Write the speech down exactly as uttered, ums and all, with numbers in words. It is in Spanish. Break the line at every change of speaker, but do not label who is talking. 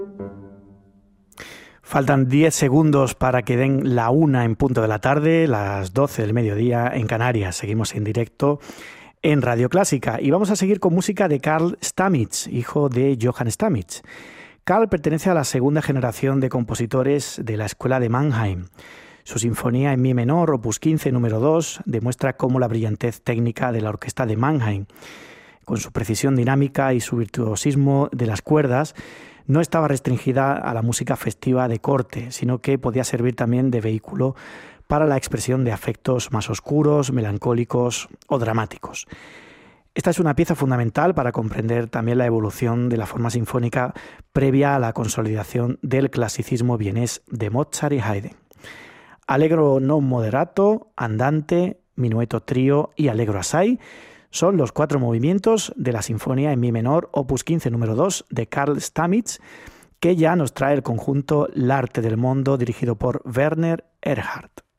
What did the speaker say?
Faltan diez segundos para que den la una en punto de la tarde, las doce del mediodía en Canarias. Seguimos en directo en Radio Clásica y vamos a seguir con música de Carl Stamitz, hijo de Johann Stamitz. Carl pertenece a la segunda generación de compositores de la Escuela de Mannheim. Su sinfonía en mi menor, opus quince, número dos, demuestra cómo la brillantez técnica de la orquesta de Mannheim, con su precisión dinámica y su virtuosismo de las cuerdas, no estaba restringida a la música festiva de corte, sino que podía servir también de vehículo para la expresión de afectos más oscuros, melancólicos o dramáticos. Esta es una pieza fundamental para comprender también la evolución de la forma sinfónica previa a la consolidación del clasicismo vienés de Mozart y Haydn. Allegro non moderato, andante, minueto trío y allegro assai son los cuatro movimientos de la Sinfonía en mi menor, opus quince, número dos, de Carl Stamitz, que ya nos trae el conjunto L'Arte del Mondo, dirigido por Werner Erhardt.